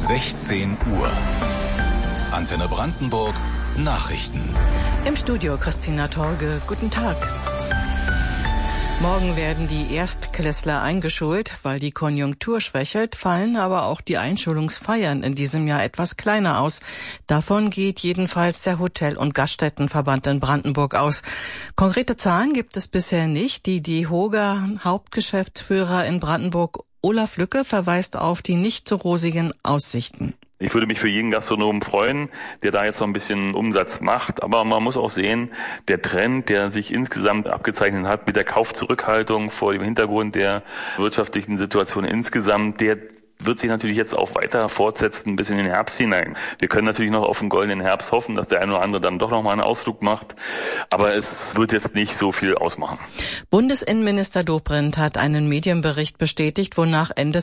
16 Uhr. Antenne Brandenburg Nachrichten. Im Studio Christina Torge. Guten Tag. Morgen werden die Erstklässler eingeschult. Weil die Konjunktur schwächelt, fallen aber auch die Einschulungsfeiern in diesem Jahr etwas kleiner aus. Davon geht jedenfalls der Hotel- und Gaststättenverband in Brandenburg aus. Konkrete Zahlen gibt es bisher nicht. Die DEHOGA Hauptgeschäftsführer in Brandenburg, Olaf Lücke, verweist auf die nicht so rosigen Aussichten. Ich würde mich für jeden Gastronomen freuen, der da jetzt noch ein bisschen Umsatz macht. Aber man muss auch sehen, der Trend, der sich insgesamt abgezeichnet hat mit der Kaufzurückhaltung vor dem Hintergrund der wirtschaftlichen Situation insgesamt, der wird sich natürlich jetzt auch weiter fortsetzen bis in den Herbst hinein. Wir können natürlich noch auf einen goldenen Herbst hoffen, dass der eine oder andere dann doch noch mal einen Ausflug macht. Aber es wird jetzt nicht so viel ausmachen. Bundesinnenminister Dobrindt hat einen Medienbericht bestätigt, wonach Ende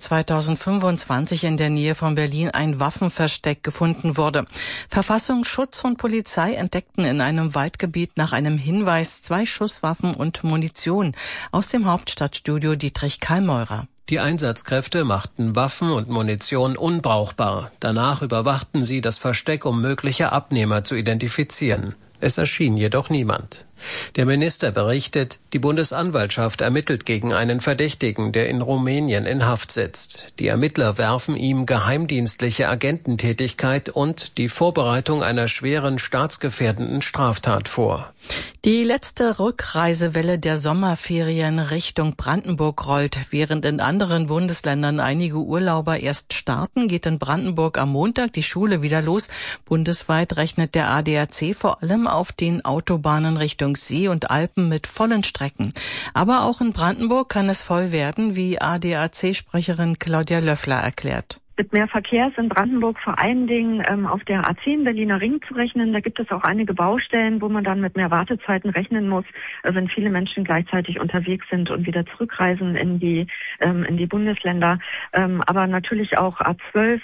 2025 in der Nähe von Berlin ein Waffenversteck gefunden wurde. Verfassungsschutz und Polizei entdeckten in einem Waldgebiet nach einem Hinweis 2 Schusswaffen und Munition. Aus dem Hauptstadtstudio Dietrich Kallmeurer. Die Einsatzkräfte machten Waffen und Munition unbrauchbar. Danach überwachten sie das Versteck, um mögliche Abnehmer zu identifizieren. Es erschien jedoch niemand. Der Minister berichtet, die Bundesanwaltschaft ermittelt gegen einen Verdächtigen, der in Rumänien in Haft sitzt. Die Ermittler werfen ihm geheimdienstliche Agententätigkeit und die Vorbereitung einer schweren staatsgefährdenden Straftat vor. Die letzte Rückreisewelle der Sommerferien Richtung Brandenburg rollt. Während in anderen Bundesländern einige Urlauber erst starten, geht in Brandenburg am Montag die Schule wieder los. Bundesweit rechnet der ADAC vor allem auf den Autobahnen Richtung See und Alpen mit vollen Strecken. Aber auch in Brandenburg kann es voll werden, wie ADAC-Sprecherin Claudia Löffler erklärt. Mit mehr Verkehr ist in Brandenburg vor allen Dingen auf der A10 Berliner Ring zu rechnen. Da gibt es auch einige Baustellen, wo man dann mit mehr Wartezeiten rechnen muss, wenn viele Menschen gleichzeitig unterwegs sind und wieder zurückreisen in die Bundesländer. Aber natürlich auch A12,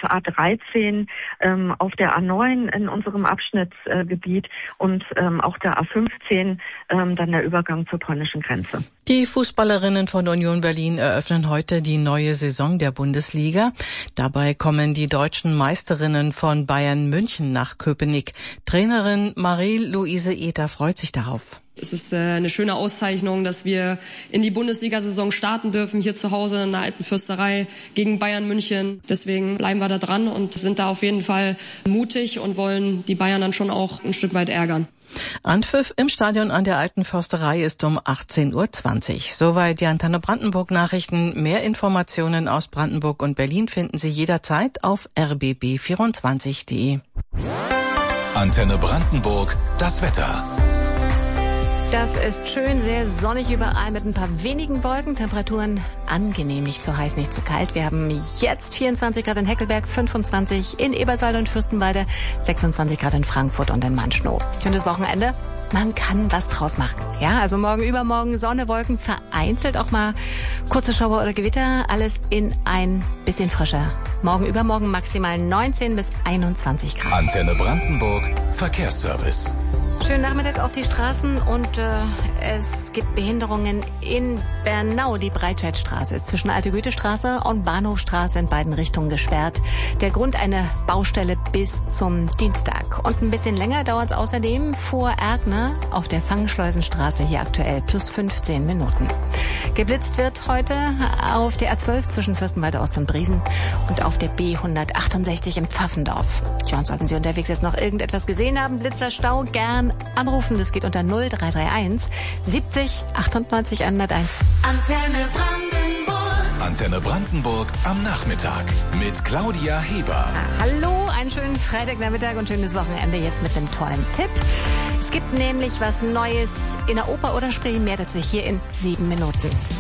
A13 auf der A9 in unserem Abschnittsgebiet und auch der A15 dann der Übergang zur polnischen Grenze. Die Fußballerinnen von Union Berlin eröffnen heute die neue Saison der Bundesliga. Dabei kommen die deutschen Meisterinnen von Bayern München nach Köpenick. Trainerin Marie-Louise Ether freut sich darauf. Es ist eine schöne Auszeichnung, dass wir in die Bundesliga-Saison starten dürfen, hier zu Hause in der Alten Fürsterei gegen Bayern München. Deswegen bleiben wir da dran und sind da auf jeden Fall mutig und wollen die Bayern dann schon auch ein Stück weit ärgern. Anpfiff im Stadion an der Alten Försterei ist um 18:20 Uhr. Soweit die Antenne Brandenburg Nachrichten. Mehr Informationen aus Brandenburg und Berlin finden Sie jederzeit auf rbb24.de. Antenne Brandenburg, das Wetter. Das ist schön, sehr sonnig überall mit ein paar wenigen Wolken. Temperaturen angenehm, nicht zu heiß, nicht zu kalt. Wir haben jetzt 24 Grad in Heckelberg, 25 in Eberswalde und Fürstenwalde, 26 Grad in Frankfurt und in Manschnow. Schönes Wochenende. Man kann was draus machen. Ja, also morgen, übermorgen Sonne, Wolken, vereinzelt auch mal kurze Schauer oder Gewitter. Alles in ein bisschen frischer. Morgen, übermorgen maximal 19 bis 21 Grad. Antenne Brandenburg, Verkehrsservice. Schönen Nachmittag auf die Straßen und es gibt Behinderungen in Bernau. Die Breitscheidstraße ist zwischen Alte Goethestraße und Bahnhofstraße in beiden Richtungen gesperrt. Der Grund eine Baustelle bis zum Dienstag. Und ein bisschen länger dauert es außerdem vor Erkner auf der Fangschleusenstraße hier aktuell plus 15 Minuten. Geblitzt wird heute auf der A12 zwischen Fürstenwalde Ost und Briesen und auf der B168 im Pfaffendorf. Tja, und sollten Sie unterwegs jetzt noch irgendetwas gesehen haben, Blitzerstau, gern anrufen. Das geht unter 0331 70 98 101. Antenne Brandenburg. Antenne Brandenburg am Nachmittag mit Claudia Heber. Hallo, einen schönen Freitagnachmittag und schönes Wochenende jetzt mit einem tollen Tipp. Es gibt nämlich was Neues in der Oper oder Spree. Mehr dazu hier in 7 Minuten.